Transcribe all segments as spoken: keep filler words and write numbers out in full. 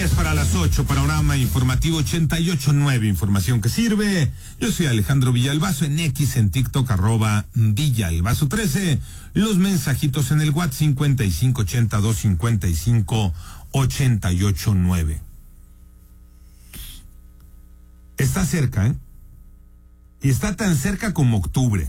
diez para las ocho, panorama informativo ochenta y ocho nueve, información que sirve. Yo soy Alejandro Villalbazo, en X, en TikTok, arroba Villalbazo trece. Los mensajitos en el WhatsApp cincuenta y cinco ochenta y dos cincuenta y cinco ochenta y ocho nueve. Está cerca, ¿eh? Y está tan cerca como octubre.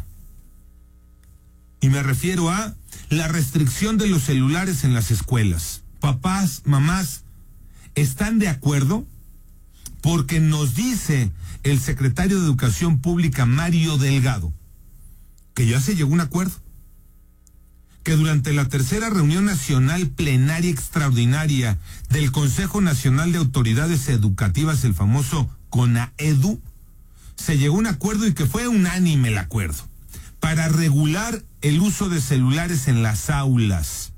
Y me refiero a la restricción de los celulares en las escuelas. Papás, mamás, ¿están de acuerdo? Porque nos dice el secretario de Educación Pública, Mario Delgado, que ya se llegó a un acuerdo. Que durante la tercera reunión nacional plenaria extraordinaria del Consejo Nacional de Autoridades Educativas, el famoso CONAEDU, se llegó a un acuerdo y que fue unánime el acuerdo para regular el uso de celulares en las aulas.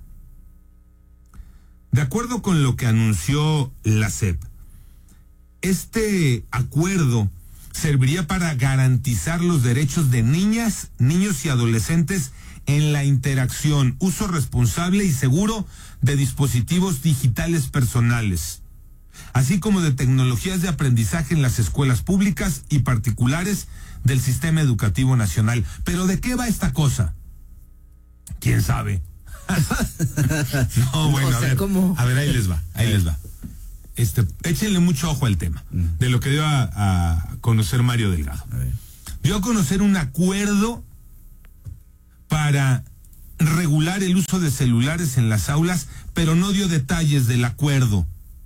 De acuerdo con lo que anunció la S E P, este acuerdo serviría para garantizar los derechos de niñas, niños y adolescentes en la interacción, uso responsable y seguro de dispositivos digitales personales, así como de tecnologías de aprendizaje en las escuelas públicas y particulares del sistema educativo nacional. ¿Pero de qué va esta cosa? ¿Quién sabe? No, bueno, no, o sea, a ver, ¿cómo? A ver, ahí les va, ahí les va. Este, échenle mucho ojo al tema, mm. de lo que dio a, a conocer Mario Delgado. A ver. Dio a conocer un acuerdo para regular el uso de celulares en las aulas, pero no dio detalles del acuerdo.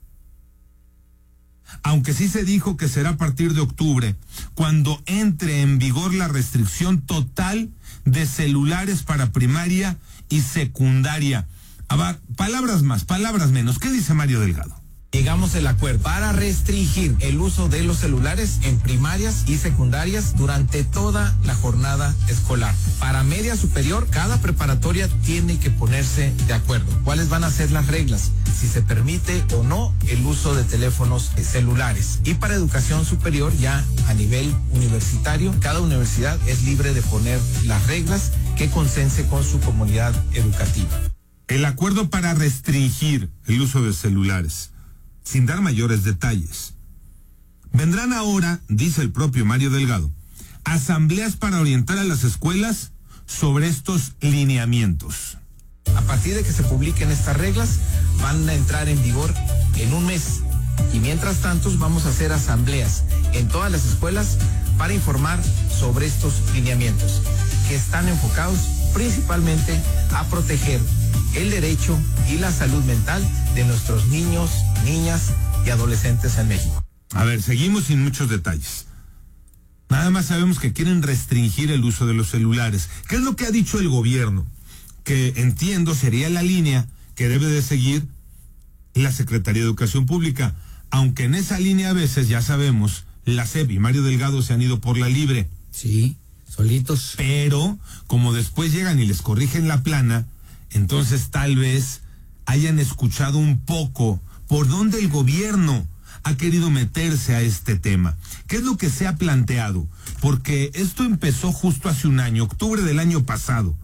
Aunque sí se dijo que será a partir de octubre, cuando entre en vigor la restricción total de celulares para primaria y secundaria. Palabras más, palabras menos. ¿Qué dice Mario Delgado? Llegamos al acuerdo para restringir el uso de los celulares en primarias y secundarias durante toda la jornada escolar. Para media superior, cada preparatoria tiene que ponerse de acuerdo. ¿Cuáles van a ser las reglas? Si se permite o no el uso de teléfonos celulares. Y para educación superior, ya a nivel universitario, cada universidad es libre de poner las reglas que consense con su comunidad educativa. El acuerdo para restringir el uso de celulares, sin dar mayores detalles. Vendrán ahora, dice el propio Mario Delgado, asambleas para orientar a las escuelas sobre estos lineamientos. A partir de que se publiquen estas reglas, van a entrar en vigor en un mes. Y mientras tanto, vamos a hacer asambleas en todas las escuelas para informar sobre estos lineamientos, que están enfocados principalmente a proteger el derecho y la salud mental de nuestros niños, niñas y adolescentes en México. A ver, seguimos sin muchos detalles. Nada más sabemos que quieren restringir el uso de los celulares. ¿Qué es lo que ha dicho el gobierno? Que entiendo sería la línea que debe de seguir la Secretaría de Educación Pública, aunque en esa línea a veces, ya sabemos, la S E P y Mario Delgado se han ido por la libre. Sí, solitos. Pero, como después llegan y les corrigen la plana, entonces tal vez hayan escuchado un poco por dónde el gobierno ha querido meterse a este tema. ¿Qué es lo que se ha planteado? Porque esto empezó justo hace un año, octubre del año pasado,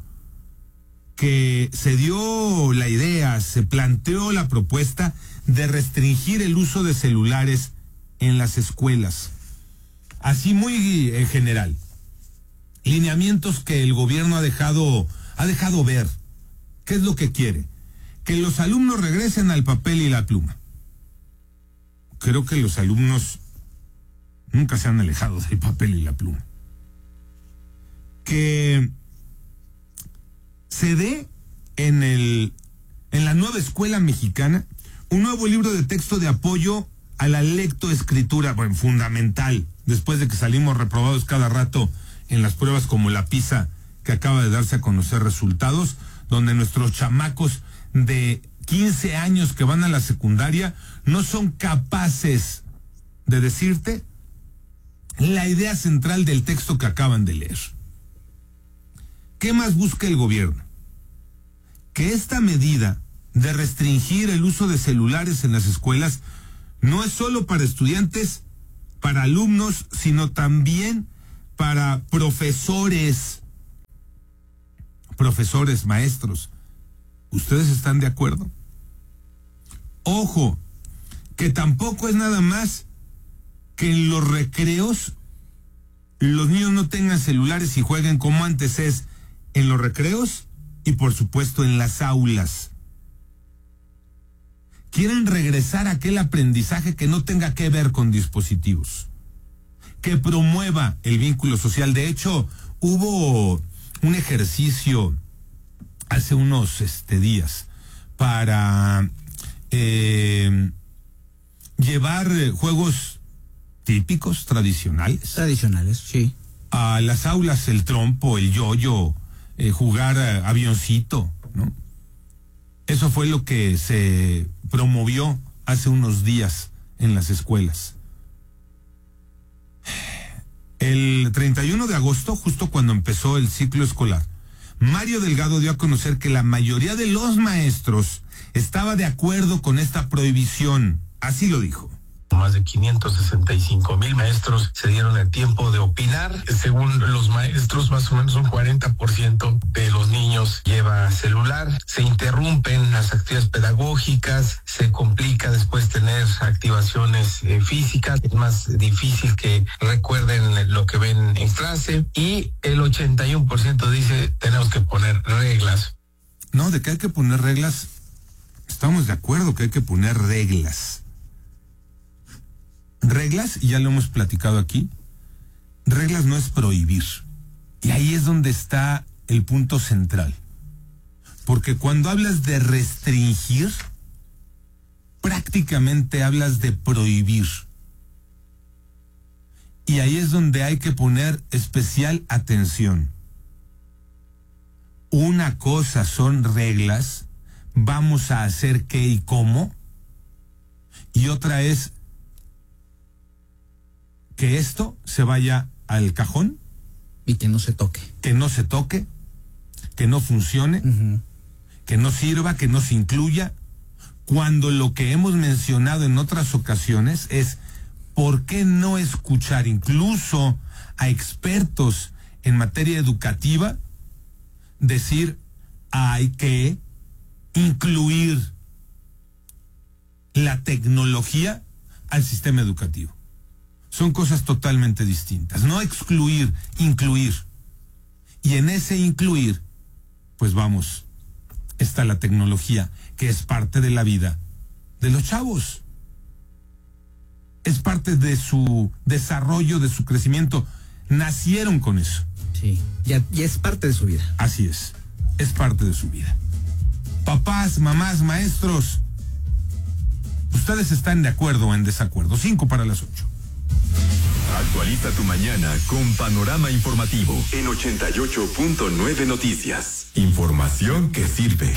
que se dio la idea, se planteó la propuesta de restringir el uso de celulares en las escuelas. Así muy en general. Lineamientos que el gobierno ha dejado, ha dejado ver. ¿Qué es lo que quiere? Que los alumnos regresen al papel y la pluma. Creo que los alumnos nunca se han alejado del papel y la pluma. Que se dé en el en la nueva escuela mexicana un nuevo libro de texto de apoyo a la lectoescritura, bueno, fundamental, después de que salimos reprobados cada rato en las pruebas como la PISA, que acaba de darse a conocer resultados, donde nuestros chamacos de quince años que van a la secundaria no son capaces de decirte la idea central del texto que acaban de leer. ¿Qué más busca el gobierno? Que esta medida de restringir el uso de celulares en las escuelas no es solo para estudiantes, para alumnos, sino también para profesores, profesores, maestros. ¿Ustedes están de acuerdo? Ojo, que tampoco es nada más que en los recreos los niños no tengan celulares y jueguen como antes, es en los recreos y por supuesto en las aulas. Quieren regresar a aquel aprendizaje que no tenga que ver con dispositivos, que promueva el vínculo social. De hecho, hubo un ejercicio hace unos este, días para eh, llevar juegos típicos, tradicionales. Tradicionales, sí. A las aulas, el trompo, el yoyo, eh, jugar eh, avioncito, ¿no? Eso fue lo que se promovió hace unos días en las escuelas. El treinta y uno de agosto, justo cuando empezó el ciclo escolar, Mario Delgado dio a conocer que la mayoría de los maestros estaba de acuerdo con esta prohibición. Así lo dijo. Más de quinientos sesenta y cinco mil maestros se dieron el tiempo de opinar. Según los maestros, más o menos un cuarenta por ciento de los niños lleva celular. Se interrumpen las actividades pedagógicas, se complica después tener activaciones eh, físicas. Es más difícil que recuerden lo que ven en clase. Y el ochenta y uno por ciento dice tenemos que poner reglas. No, de que hay que poner reglas, estamos de acuerdo que hay que poner reglas. Reglas, y ya lo hemos platicado aquí, reglas no es prohibir. Y ahí es donde está el punto central. Porque cuando hablas de restringir, prácticamente hablas de prohibir. Y ahí es donde hay que poner especial atención. Una cosa son reglas, vamos a hacer qué y cómo, y otra es que esto se vaya al cajón. Y que no se toque. Que no se toque, que no funcione, uh-huh. que no sirva, que no se incluya, cuando lo que hemos mencionado en otras ocasiones es por qué no escuchar incluso a expertos en materia educativa decir hay que incluir la tecnología al sistema educativo. Son cosas totalmente distintas. No excluir, incluir. Y en ese incluir, pues vamos, está la tecnología, que es parte de la vida de los chavos. Es parte de su desarrollo, de su crecimiento. Nacieron con eso. Sí, ya, ya es parte de su vida. Así es, es parte de su vida. Papás, mamás, maestros, ¿ustedes están de acuerdo o en desacuerdo? Cinco para las ocho. Actualiza tu mañana con Panorama Informativo en ochenta y ocho punto nueve Noticias. Información que sirve.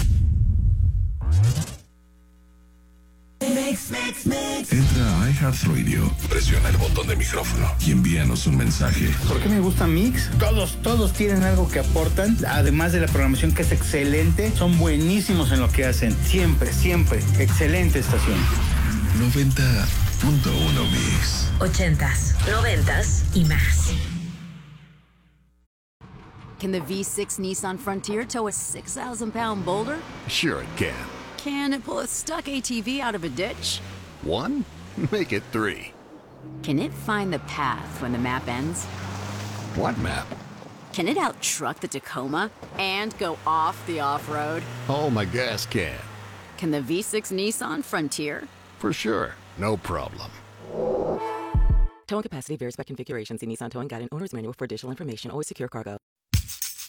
Entra a iHeartRadio, presiona el botón de micrófono y envíanos un mensaje. ¿Por qué me gusta Mix? Todos, todos tienen algo que aportan, además de la programación que es excelente, son buenísimos en lo que hacen. Siempre, siempre, excelente estación. noventa punto uno Mix. Ochentas, noventas y más. Can the V six Nissan Frontier tow a six thousand pound boulder? Sure it can. Can it pull a stuck A T V out of a ditch? One? Make it three. Can it find the path when the map ends? What map? Can it out-truck the Tacoma and go off the off-road? Oh, my gas can. Can the V six Nissan Frontier? For sure. No problem. Towing capacity varies by configuration. See Nissan Towing Guide and Owner's Manual for additional information. Always secure cargo.